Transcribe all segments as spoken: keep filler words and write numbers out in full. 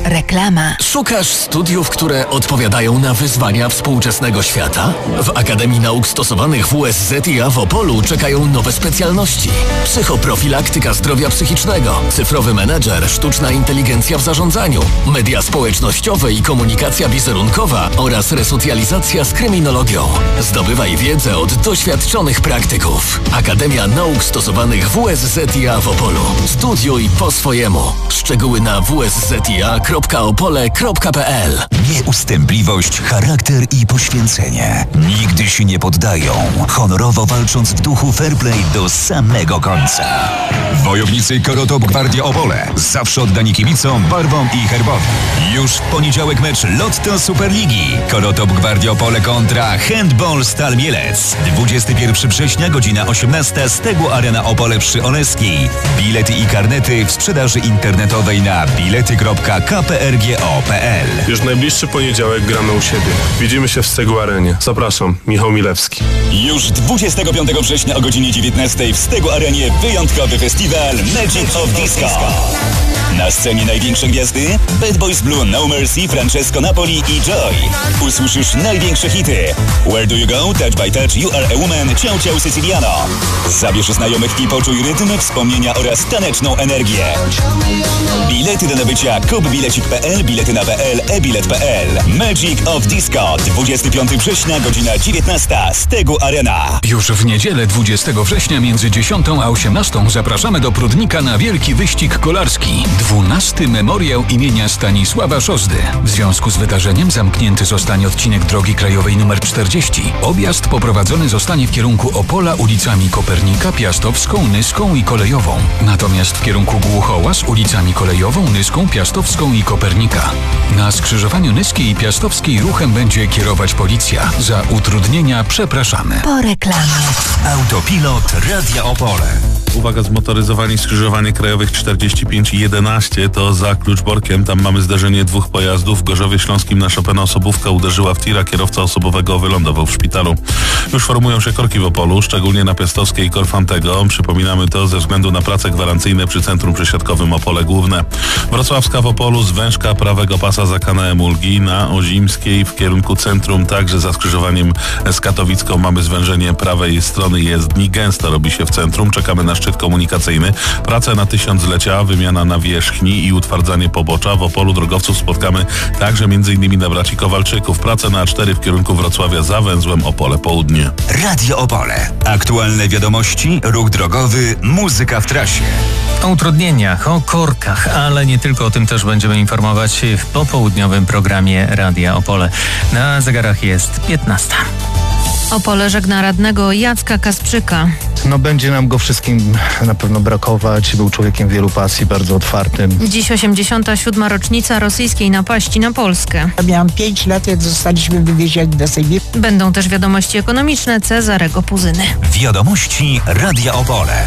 Reklama. Szukasz studiów, które odpowiadają na wyzwania współczesnego świata? W Akademii Nauk Stosowanych W S Z I A w Opolu czekają nowe specjalności. Psychoprofilaktyka zdrowia psychicznego, cyfrowy menedżer, sztuczna inteligencja w zarządzaniu, media społecznościowe i komunikacja wizerunkowa oraz resocjalizacja z kryminologią. Zdobywaj wiedzę od doświadczonych praktyków. Akademia Nauk Stosowanych W S Z I A w Opolu. Studiuj po swojemu. Szczegóły na w s z i a kropka opole kropka p l. Nieustępliwość, charakter i poświęcenie nigdy się nie poddają, honorowo walcząc w duchu fair play do samego końca. Wojownicy Korotop Gwardia Opole, zawsze oddani kibicom, barwom i herbowi. Już w poniedziałek mecz Lotto Superligi. Korotop Gwardia Opole kontra Handball Stal Mielec. dwudziestego pierwszego września, godzina osiemnasta, Stegło Arena Opole przy Oleskiej. Bilety i karnety w sprzedaży internetowej na bilety kropka k p r g o kropka p l. Już najbliższy poniedziałek gramy u siebie. Widzimy się w Stegło Arenie. Zapraszam, Michał Milewski. Już dwudziestego piątego września o godzinie dziewiętnastej w Stegło Arenie wyjątkowy festiwal Magic of Disco. Na scenie największe gwiazdy Bad Boys Blue, No Mercy, Francesco Napoli i Joy. Usłyszysz największe hity Where Do You Go, Touch by Touch, You Are a Woman, Ciao Ciao Siciliano. Zabierz znajomych i poczuj rytm, wspomnienia oraz taneczną energię. Bilety do nabycia kupbilecik kropka p l, bilety na p l, e-bilet kropka p l. Magic of Disco, dwudziestego piątego września, godzina dziewiętnasta, Stegło Arena. Już w niedzielę dwudziestego września między dziesiątą a osiemnastą zapraszamy do Prudnika na wielki wyścig kolarski. dwunasty memoriał imienia Stanisława Szozdy. W związku z wydarzeniem zamknięty zostanie odcinek drogi krajowej nr czterdzieści. Objazd poprowadzony zostanie w kierunku Opola ulicami Kopernika, Piastowską, Nyską i Kolejową. Natomiast w kierunku Głuchoła z ulicami Kolejową, Nyską, Piastowską i Kopernika. Na skrzyżowaniu Nyskiej i Piastowskiej ruchem będzie kierować policja. Za utrudnienia przepraszamy. Po reklamie. Autopilot Radia Opole. Uwaga, zmotoryzowani skrzyżowanie krajowych czterdzieści pięć i jedenaście to za Kluczborkiem. Tam mamy zdarzenie dwóch pojazdów. W Gorzowie Śląskim na Chopina osobówka uderzyła w tira. Kierowca osobowego wylądował w szpitalu. Już formują się korki w Opolu, szczególnie na Piastowskiej i Korfantego. Przypominamy to ze względu na prace gwarancyjne przy Centrum Przesiadkowym Opole Główne. Wrocławska w Opolu, zwężka prawego pasa za kanałem Ulgi. Na Ozimskiej w kierunku centrum, także za skrzyżowaniem z Katowicką mamy zwężenie prawej strony jezdni. Gęsto robi się w centrum. Czekamy na szczyt komunikacyjny. Prace na tysiąclecia, wymiana nawierzchni i utwardzanie pobocza. W Opolu drogowców spotkamy także m.in. na braci Kowalczyków. Prace na A cztery w kierunku Wrocławia za węzłem Opole Południe. Radio Opole. Aktualne wiadomości, ruch drogowy, muzyka w trasie. O utrudnieniach, o korkach, ale nie tylko o tym też będziemy informować w popołudniowym programie Radia Opole. Na zegarach jest piętnasta. Opole żegna radnego Jacka Kasprzyka. No będzie nam go wszystkim na pewno brakować. Był człowiekiem wielu pasji, bardzo otwartym. Dziś osiemdziesiąta siódma rocznica rosyjskiej napaści na Polskę. Miałam pięć lat, jak zostaliśmy wywiezieni do Sybii. Będą też wiadomości ekonomiczne Cezarego Puzyny. Wiadomości Radia Opole.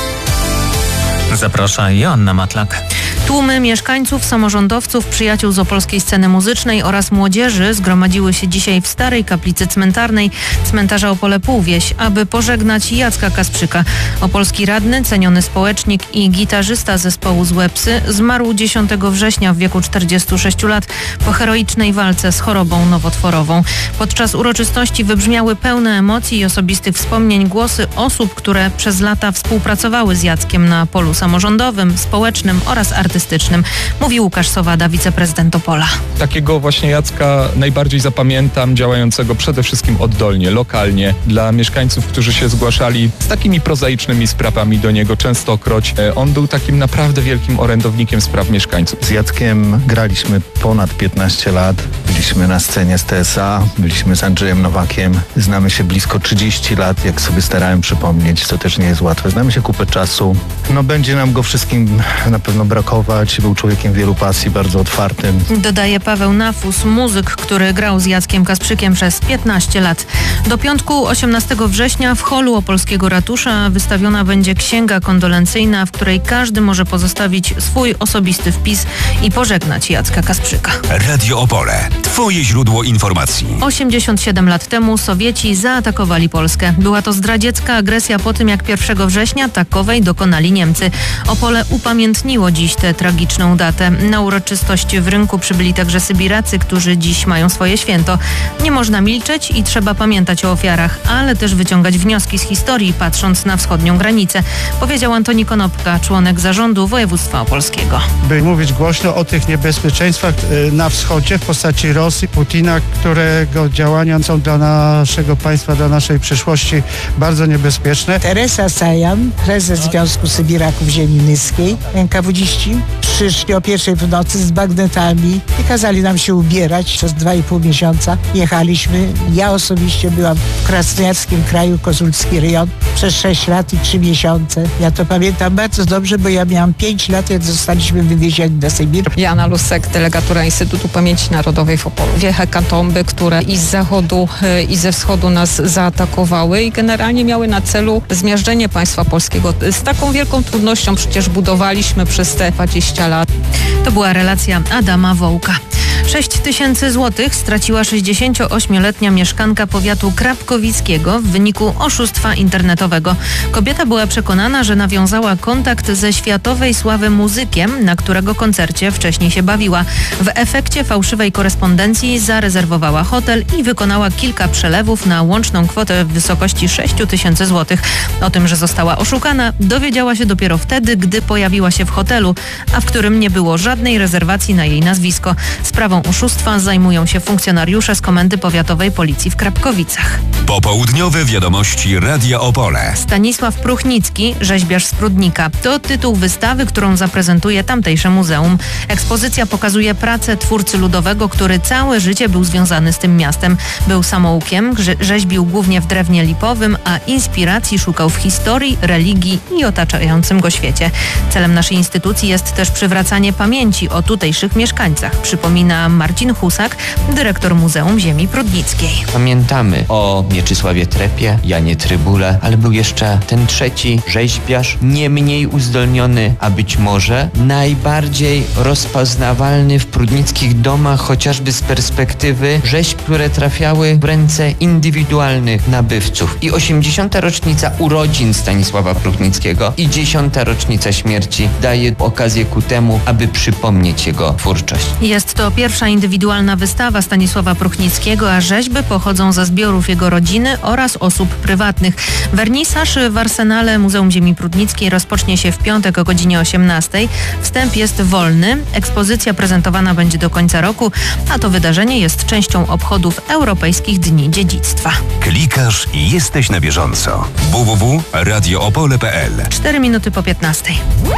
Zaprasza Joanna Matlak. Tłumy mieszkańców, samorządowców, przyjaciół z opolskiej sceny muzycznej oraz młodzieży zgromadziły się dzisiaj w Starej Kaplicy Cmentarnej cmentarza Opole Półwieś, aby pożegnać Jacka Kasprzyka. Opolski radny, ceniony społecznik i gitarzysta zespołu Złe Psy zmarł dziesiątego września w wieku czterdziestu sześciu lat po heroicznej walce z chorobą nowotworową. Podczas uroczystości wybrzmiały pełne emocji i osobistych wspomnień głosy osób, które przez lata współpracowały z Jackiem na polu samorządowym, społecznym oraz artystycznym. Mówi Łukasz Sowada, wiceprezydent Opola. Takiego właśnie Jacka najbardziej zapamiętam, działającego przede wszystkim oddolnie, lokalnie, dla mieszkańców, którzy się zgłaszali z takimi prozaicznymi sprawami do niego częstokroć. On był takim naprawdę wielkim orędownikiem spraw mieszkańców. Z Jackiem graliśmy ponad piętnaście lat. Byliśmy na scenie z T S A, byliśmy z Andrzejem Nowakiem. Znamy się blisko trzydzieści lat, jak sobie starałem przypomnieć, co też nie jest łatwe. Znamy się kupę czasu. No będzie nam go wszystkim na pewno brakować. Był człowiekiem wielu pasji, bardzo otwartym. Dodaje Paweł Nafus, muzyk, który grał z Jackiem Kasprzykiem przez piętnaście lat. Do piątku osiemnastego września w holu opolskiego ratusza wystawiona będzie księga kondolencyjna, w której każdy może pozostawić swój osobisty wpis i pożegnać Jacka Kasprzyka. Radio Opole. Twoje źródło informacji. osiemdziesiąt siedem lat temu Sowieci zaatakowali Polskę. Była to zdradziecka agresja po tym, jak pierwszego września takowej dokonali Niemcy. Opole upamiętniło dziś tę tragiczną datę. Na uroczystość w Rynku przybyli także sybiracy, którzy dziś mają swoje święto. Nie można milczeć i trzeba pamiętać o ofiarach, ale też wyciągać wnioski z historii, patrząc na wschodnią granicę, powiedział Antoni Konopka, członek zarządu województwa opolskiego. By mówić głośno o tych niebezpieczeństwach na wschodzie w postaci Rosji, Putina, którego działania są dla naszego państwa, dla naszej przyszłości bardzo niebezpieczne. Teresa Sajan, prezes Związku Sybiraków Ziemi Nyskiej, enkawodziści przyszli o pierwszej w nocy z bagnetami i kazali nam się ubierać. Przez dwa i pół miesiąca jechaliśmy. Ja osobiście byłam w krasnojarskim kraju, Kozulski rejon, przez sześć lat i trzy miesiące. Ja to pamiętam bardzo dobrze, bo ja miałam pięć lat, jak zostaliśmy wywiezieni do Sybiru. Jana Lusek, delegatura Instytutu Pamięci Narodowej w Opolu. Dwie hekatomby, które i z zachodu, i ze wschodu nas zaatakowały i generalnie miały na celu zmiażdżenie państwa polskiego. Z taką wielką trudnością przecież budowaliśmy przez te dwadzieścia lat. To była relacja Adama Wołka. sześć tysięcy złotych straciła sześćdziesięcioośmioletnia mieszkanka powiatu krapkowickiego w wyniku oszustwa internetowego. Kobieta była przekonana, że nawiązała kontakt ze światowej sławy muzykiem, na którego koncercie wcześniej się bawiła. W efekcie fałszywej korespondencji zarezerwowała hotel i wykonała kilka przelewów na łączną kwotę w wysokości sześć tysięcy złotych. O tym, że została oszukana, dowiedziała się dopiero wtedy, gdy pojawiła się w hotelu, a w którym nie było żadnej rezerwacji na jej nazwisko. Sprawą oszustwa zajmują się funkcjonariusze z Komendy Powiatowej Policji w Krapkowicach. Popołudniowe wiadomości Radia Opole. Stanisław Pruchnicki, rzeźbiarz z Prudnika. To tytuł wystawy, którą zaprezentuje tamtejsze muzeum. Ekspozycja pokazuje pracę twórcy ludowego, który całe życie był związany z tym miastem. Był samoukiem, rzeźbił głównie w drewnie lipowym, a inspiracji szukał w historii, religii i otaczającym go świecie. Celem naszej instytucji jest też przywracanie pamięci o tutejszych mieszkańcach, przypomina Marcin Husak, dyrektor Muzeum Ziemi Prudnickiej. Pamiętamy o Mieczysławie Trepie, Janie Trybule, ale był jeszcze ten trzeci rzeźbiarz, nie mniej uzdolniony, a być może najbardziej rozpoznawalny w prudnickich domach, chociażby z perspektywy rzeźb, które trafiały w ręce indywidualnych nabywców. I osiemdziesiąta rocznica urodzin Stanisława Pruchnickiego i dziesiąta rocznica śmierci daje okazję ku temu, aby przypomnieć jego twórczość. Jest to pierwsza indywidualna wystawa Stanisława Pruchnickiego, a rzeźby pochodzą ze zbiorów jego rodziny oraz osób prywatnych. Wernisaż w Arsenale Muzeum Ziemi Prudnickiej rozpocznie się w piątek o godzinie osiemnastej. Wstęp jest wolny. Ekspozycja prezentowana będzie do końca roku, a to wydarzenie jest częścią obchodów Europejskich Dni Dziedzictwa. Klikasz i jesteś na bieżąco. w w w kropka radio opole kropka p l. Cztery minuty po piętnastej.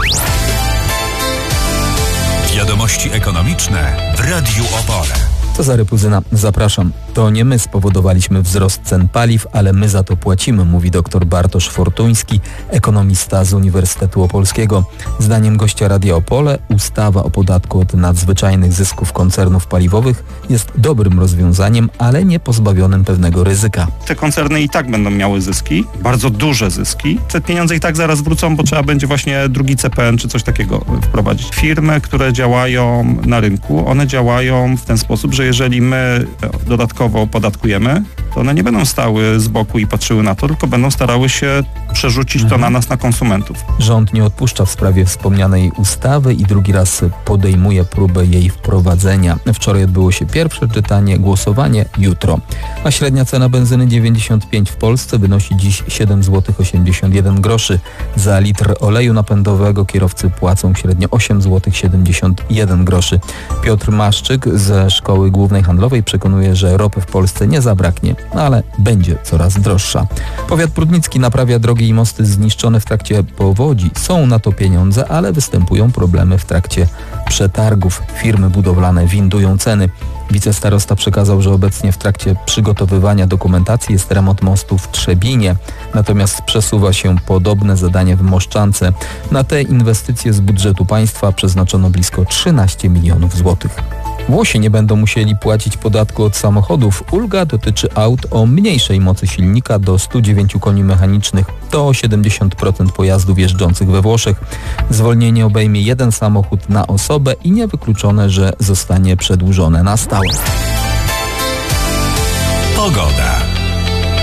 Wiadomości ekonomiczne w Radiu Opole. Cezary Puzyna, zapraszam. To nie my spowodowaliśmy wzrost cen paliw, ale my za to płacimy, mówi dr Bartosz Fortuński, ekonomista z Uniwersytetu Opolskiego. Zdaniem gościa Radia Opole ustawa o podatku od nadzwyczajnych zysków koncernów paliwowych jest dobrym rozwiązaniem, ale nie pozbawionym pewnego ryzyka. Te koncerny i tak będą miały zyski, bardzo duże zyski. Te pieniądze i tak zaraz wrócą, bo trzeba będzie właśnie drugi C P N czy coś takiego wprowadzić. Firmy, które działają na rynku, one działają w ten sposób, że jeżeli my dodatkowo opodatkujemy, to one nie będą stały z boku i patrzyły na to, tylko będą starały się przerzucić to na nas, na konsumentów. Rząd nie odpuszcza w sprawie wspomnianej ustawy i drugi raz podejmuje próbę jej wprowadzenia. Wczoraj odbyło się pierwsze czytanie, głosowanie jutro. A średnia cena benzyny dziewięćdziesiąt pięć w Polsce wynosi dziś siedem złotych osiemdziesiąt jeden groszy. Za litr oleju napędowego kierowcy płacą średnio osiem złotych siedemdziesiąt jeden groszy. Piotr Maszczyk ze Szkoły Głównej Handlowej przekonuje, że ropy w Polsce nie zabraknie, ale będzie coraz droższa. Powiat prudnicki naprawia drogi i mosty zniszczone w trakcie powodzi. Są na to pieniądze, ale występują problemy w trakcie przetargów. Firmy budowlane windują ceny. Wicestarosta przekazał, że obecnie w trakcie przygotowywania dokumentacji jest remont mostu w Trzebinie, natomiast przesuwa się podobne zadanie w Moszczance. Na te inwestycje z budżetu państwa przeznaczono blisko trzynaście milionów złotych. Włosi nie będą musieli płacić podatku od samochodów. Ulga dotyczy aut o mniejszej mocy silnika do stu dziewięciu koni mechanicznych. To siedemdziesiąt procent pojazdów jeżdżących we Włoszech. Zwolnienie obejmie jeden samochód na osobę i niewykluczone, że zostanie przedłużone na stałe. Pogoda.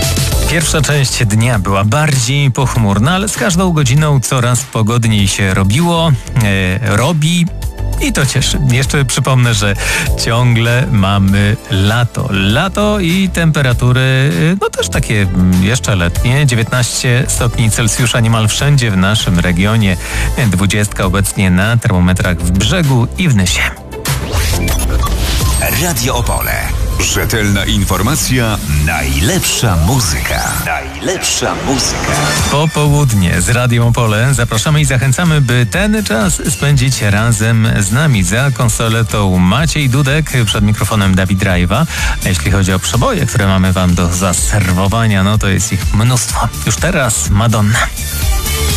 Pierwsza część dnia była bardziej pochmurna, ale z każdą godziną coraz pogodniej się robiło, e, robi. I to cieszy. Jeszcze przypomnę, że ciągle mamy lato. Lato i temperatury, no też takie jeszcze letnie. dziewiętnaście stopni Celsjusza niemal wszędzie w naszym regionie. dwadzieścia obecnie na termometrach w Brzegu i w Nysie. Radio Opole. Rzetelna informacja, najlepsza muzyka. Najlepsza muzyka. Popołudnie z Radiem Opole zapraszamy i zachęcamy, by ten czas spędzić razem z nami. Za konsoletą Maciej Dudek, przed mikrofonem Dawid Rajwa. A jeśli chodzi o przeboje, które mamy wam do zaserwowania, no to jest ich mnóstwo. Już teraz Madonna.